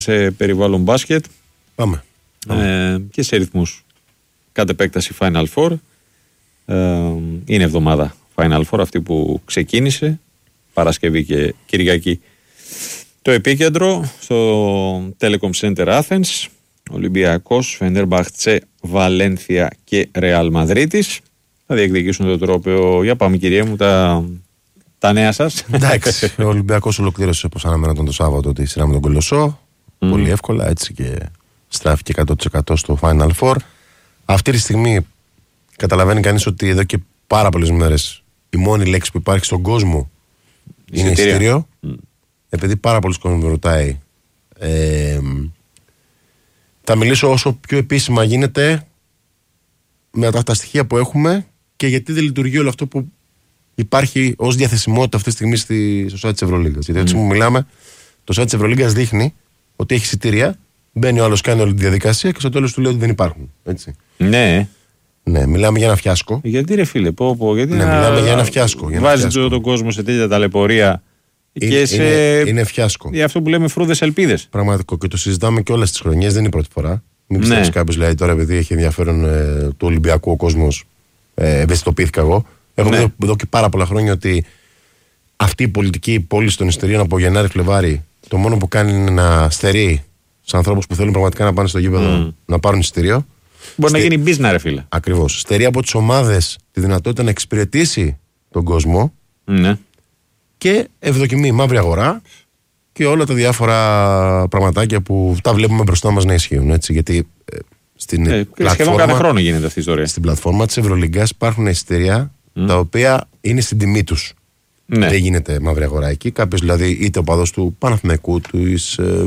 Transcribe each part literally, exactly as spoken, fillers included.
σε περιβάλλον μπάσκετ. Πάμε. Ε, και σε ρυθμούς κατ' επέκταση Final Four. Ε, είναι εβδομάδα Final Four αυτή που ξεκίνησε Παρασκευή και Κυριακή. Το επίκεντρο στο Telecom Center Athens, Ολυμπιακός, Φενέρμπαχτσε, Βαλένθια και Ρεάλ Μαδρίτης θα διεκδικήσουν το τρόπαιο. Για πάμε, κυρία μου, τα, τα νέα σας. Εντάξει, ο Ολυμπιακός ολοκλήρωσε όπως αναμένονταν το Σάββατο τη σειρά με τον Κολοσσό. Mm. Πολύ εύκολα, έτσι, και στράφηκε εκατό τοις εκατό στο Final Four. Αυτή τη στιγμή καταλαβαίνει κανείς ότι εδώ και πάρα πολλές μέρες η μόνη λέξη που υπάρχει στον κόσμο είναι εισιτήριο. Mm. Επειδή πάρα πολλοί κόσμοι με ρωτάει, ε, θα μιλήσω όσο πιο επίσημα γίνεται με τα, τα στοιχεία που έχουμε και γιατί δεν λειτουργεί όλο αυτό που υπάρχει ως διαθεσιμότητα αυτή τη στιγμή στη, στο site της Ευρωλίγκας. Γιατί έτσι που μιλάμε, το site της Ευρωλίγκας δείχνει ότι έχει εισιτήρια, μπαίνει ο άλλος, κάνει όλη τη διαδικασία και στο τέλος του λέει ότι δεν υπάρχουν. Έτσι. Ναι. Ναι, μιλάμε για ένα φιάσκο. Γιατί ρε φίλε, πω, πω, γιατί ναι, να... μιλάμε για ένα φιάσκο. Βάζει τον το κόσμο σε τέτοια ταλαιπωρία. Είναι, και σε... είναι, είναι φιάσκο. Για αυτό που λέμε φρούδες ελπίδες. Πραγματικό, και το συζητάμε και όλες τις χρονιές, δεν είναι η πρώτη φορά. Μην πιστεύεις ναι. κάποιος λέει τώρα, επειδή έχει ενδιαφέρον ε, του Ολυμπιακού ο κόσμος, ε, ευαισθητοποιήθηκα εγώ. Έχω ναι. δει εδώ και πάρα πολλά χρόνια ότι αυτή η πολιτική πώληση των εισιτηρίων από Γενάρη-Φλεβάρι, το μόνο που κάνει είναι να στερεί στους ανθρώπους που θέλουν πραγματικά να πάνε στο γήπεδο mm. να πάρουν εισιτήριο. Μπορεί Στε... να γίνει business, ρε φίλε. Ακριβώς. Στερεί από τις ομάδες τη δυνατότητα να εξυπηρετήσει τον κόσμο. Ναι. Και ευδοκιμή, μαύρη αγορά και όλα τα διάφορα πραγματάκια που τα βλέπουμε μπροστά μας να ισχύουν. Έτσι, γιατί ε, στην ε, πλατφόρμα, σχεδόν κάθε χρόνο γίνεται αυτή η ιστορία. Στην πλατφόρμα της Ευρωλιγκάς υπάρχουν εισιτήρια mm. τα οποία είναι στην τιμή τους. Ναι. Δεν γίνεται μαύρη αγορά εκεί. Κάποιος δηλαδή, είτε ο παδός του Παναθηναϊκού, του εις, ε,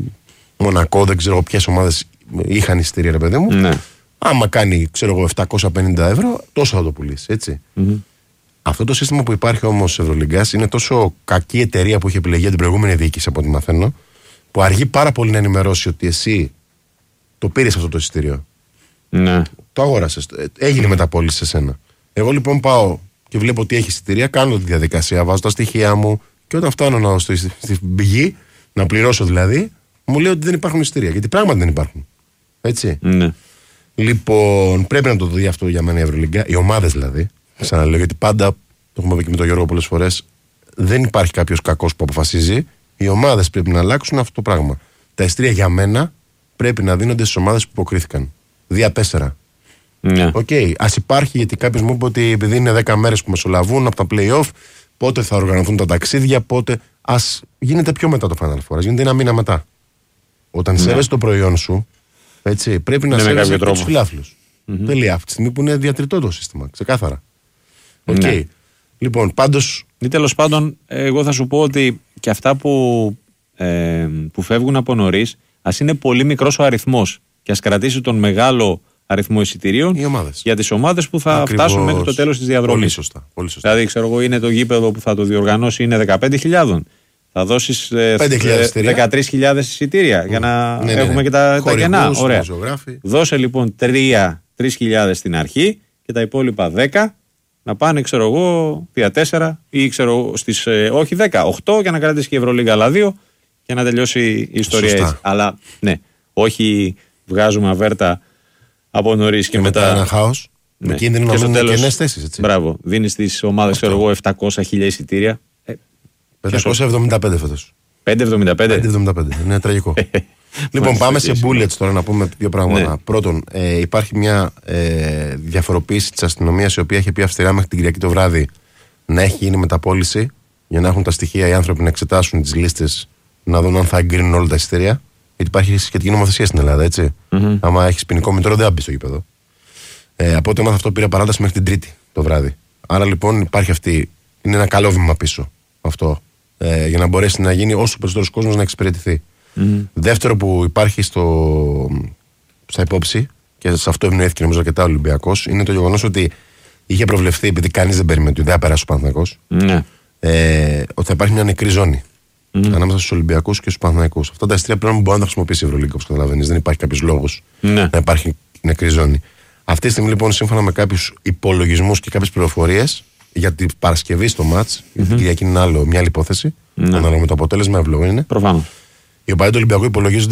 Μονακό, δεν ξέρω ποιες ομάδες είχαν εισιτήρια, ρε παιδί μου. Ναι. Άμα κάνει, ξέρω εγώ, επτακόσια πενήντα ευρώ, τόσο θα το πουλήσει. Έτσι. Mm-hmm. Αυτό το σύστημα που υπάρχει όμως σε Ευρωλιγκάς είναι τόσο κακή εταιρεία που είχε επιλεγεί για την προηγούμενη διοίκηση, από ό,τι μαθαίνω, που αργεί πάρα πολύ να ενημερώσει ότι εσύ το πήρες αυτό το εισιτήριο. Ναι. Το αγόρασες. Έγινε μεταπώληση σε σένα. Εγώ λοιπόν πάω και βλέπω ότι έχει εισιτήρια, κάνω τη διαδικασία, βάζω τα στοιχεία μου και όταν φτάνω να, στο, στην πηγή, να πληρώσω δηλαδή, μου λέει ότι δεν υπάρχουν εισιτήρια. Γιατί πράγματι δεν υπάρχουν. Έτσι. Ναι. Λοιπόν, πρέπει να το δει αυτό για μένα η Ευρωλίγκα, οι ομάδες δηλαδή. Ξαναλέω, γιατί πάντα, το έχουμε πει και με τον Γιώργο πολλές φορές, δεν υπάρχει κάποιος κακός που αποφασίζει. Οι ομάδες πρέπει να αλλάξουν αυτό το πράγμα. Τα εισιτήρια για μένα πρέπει να δίνονται στις ομάδες που υποκρίθηκαν. Δια τέσσερα. Ναι. Οκ, okay, ας υπάρχει, γιατί κάποιος μου είπε ότι επειδή είναι δέκα μέρες που μεσολαβούν από τα play-off, πότε θα οργανωθούν τα ταξίδια, πότε. Ας γίνεται πιο μετά το Final Four, ας γίνεται ένα μήνα μετά. Όταν ναι. σέβεσαι το προϊόν σου, έτσι, πρέπει να ναι, σέβεσαι και τους φιλάθλους. Mm-hmm. Τελεία. Αυτή τη στιγμή που είναι διατριτό το σύστημα, ξεκάθαρα. Οκ. Okay. Ναι. Λοιπόν, πάντως. Ή τέλος πάντων, εγώ θα σου πω ότι και αυτά που, ε, που φεύγουν από νωρίς, ας είναι πολύ μικρός ο αριθμός και ας κρατήσει τον μεγάλο αριθμό εισιτηρίων για τις ομάδες που θα Ακριβώς. φτάσουν μέχρι το τέλος της διαδρομής. Πολύ σωστά. Πολύ σωστά. Δηλαδή, ξέρω εγώ, είναι το γήπεδο που θα το διοργανώσει είναι δεκαπέντε χιλιάδες. Θα δώσεις ε, δεκατρείς χιλιάδες εισιτήρια mm. για να ναι, ναι, έχουμε ναι. και τα, τα κενά. Ωραία. Δώσε λοιπόν τρεις χιλιάδες στην αρχή και τα υπόλοιπα δέκα να πάνε, ξέρω εγώ, πια τέσσερα ή ξέρω στις, ε, όχι δέκα, οκτώ για να κρατήσει και η Ευρωλίγκα άλλα δύο και να τελειώσει η ιστορία Σωστά. έτσι. Αλλά ναι, όχι βγάζουμε αβέρτα από νωρίς και, και μετά. μετά ένα χάος. Ναι. Με κίνδυνο να μείνουν κενές θέσεις. Έτσι. Μπράβο. Δίνεις στις ομάδες, ξέρω εγώ, επτακόσια χιλιάδες εισιτήρια. Ε, πεντακόσια εβδομήντα πέντε φέτος. πεντακόσια εβδομήντα πέντε. πεντακόσια εβδομήντα πέντε. Είναι τραγικό. Λοιπόν, πάμε σε bullets τώρα να πούμε δύο πράγματα. Ναι. Πρώτον, ε, υπάρχει μια ε, διαφοροποίηση της αστυνομίας η οποία έχει πει αυστηρά μέχρι την Κυριακή το βράδυ να έχει γίνει μεταπώληση για να έχουν τα στοιχεία οι άνθρωποι να εξετάσουν τις λίστες, να δουν αν θα εγκρίνουν όλα τα εισιτήρια. Γιατί υπάρχει σχετική νομοθεσία στην Ελλάδα, έτσι. Mm-hmm. Άμα έχει ποινικό μητρό, δεν θα μπει στο γήπεδο. Ε, από ό,τι έμαθα, αυτό πήρε παράταση μέχρι την Τρίτη το βράδυ. Άρα λοιπόν υπάρχει αυτή. Είναι ένα καλό βήμα πίσω αυτό. Ε, για να μπορέσει να γίνει όσο περισσότερος κόσμος να εξυπηρετηθεί. Mm-hmm. Δεύτερο που υπάρχει στο, στα υπόψη, και σε αυτό ευνοήθηκε νομίζω αρκετά ο Ολυμπιακός, είναι το γεγονός ότι είχε προβλεφθεί, επειδή κανείς δεν περίμενε ότι δεν θα περάσει ο Παναθηναϊκός, mm-hmm. ε, ότι θα υπάρχει μια νεκρή ζώνη mm-hmm. ανάμεσα στους Ολυμπιακούς και στους Παναθηναϊκούς. Αυτά τα εισιτήρια πλέον μπορεί να τα χρησιμοποιήσει η Ευρωλίγκα, όπως καταλαβαίνεις. Δεν υπάρχει κάποιος λόγος mm-hmm. να υπάρχει νεκρή ζώνη. Αυτή τη στιγμή λοιπόν, σύμφωνα με κάποιους υπολογισμούς και κάποιες πληροφορίες για την Παρασκευή στο μάτς, mm-hmm. γιατί την Κυριακή είναι άλλο, μια άλλη υπόθεση, mm-hmm. ανάλογα με το αποτέλεσμα, ευλογό είναι. Προφανώς. Οι οπαδοί του Ολυμπιακού υπολογίζονται